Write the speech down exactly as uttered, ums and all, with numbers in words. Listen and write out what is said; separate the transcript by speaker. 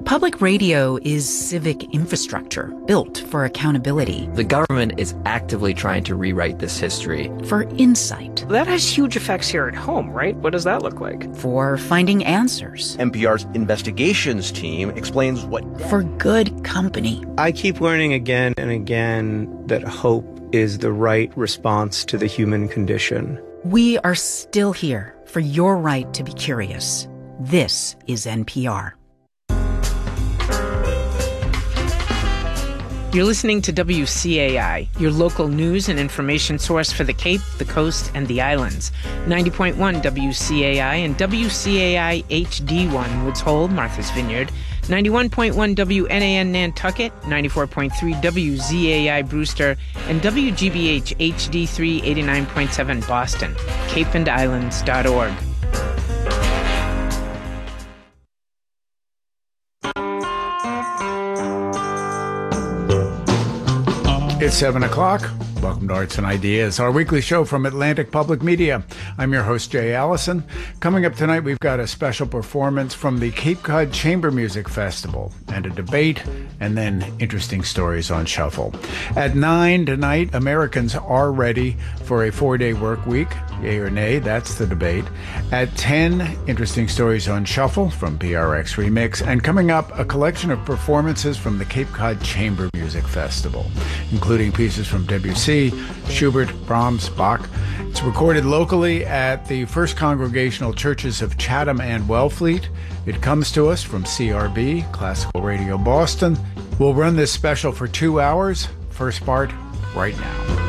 Speaker 1: Public radio is civic infrastructure built for accountability.
Speaker 2: The government is actively trying to rewrite this history.
Speaker 1: For insight.
Speaker 3: That has huge effects here at home, right? What does that look like?
Speaker 1: For finding answers.
Speaker 4: N P R's investigations team explains what...
Speaker 1: For good company.
Speaker 5: I keep learning again and again that hope is the right response to the human condition.
Speaker 1: We are still here for your right to be curious. This is N P R.
Speaker 3: You're listening to W C A I, your local news and information source for the Cape, the Coast, and the Islands. ninety point one W C A I and W C A I H D one Woods Hole, Martha's Vineyard. ninety-one point one W N A N Nantucket, ninety-four point three W Z A I Brewster, and W G B H H D three eighty-nine point seven Boston. cape and islands dot org.
Speaker 6: It's seven o'clock. Welcome to Arts and Ideas, our weekly show from Atlantic Public Media. I'm your host, Jay Allison. Coming up tonight, we've got a special performance from the Cape Cod Chamber Music Festival and a debate, and then interesting stories on shuffle. At nine tonight, Americans are ready for a four-day work week. Yay or nay, that's the debate. At ten, interesting stories on shuffle from P R X Remix. And coming up, a collection of performances from the Cape Cod Chamber Music Festival, including pieces from Debussy, Schubert, Brahms, Bach. It's recorded locally at the First Congregational Churches of Chatham and Wellfleet. It comes to us from C R B, Classical Radio Boston. We'll run this special for two hours. First part, right now.